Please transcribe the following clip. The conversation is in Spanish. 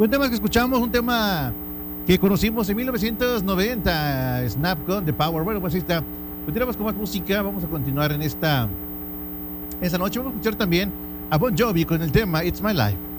Buen tema que escuchamos, un tema que conocimos en 1990, Snap Gun The Power. Bueno, pues ahí está. Continuamos con más música. Vamos a continuar en esta noche. Vamos a escuchar también a Bon Jovi con el tema It's My Life.